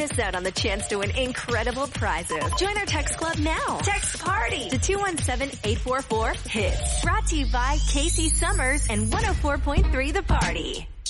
miss out on the chance to win incredible prizes. Join our text club now. Text PARTY to 217-844-HITS. Brought to you by Casey Summers and 104.3 The Party.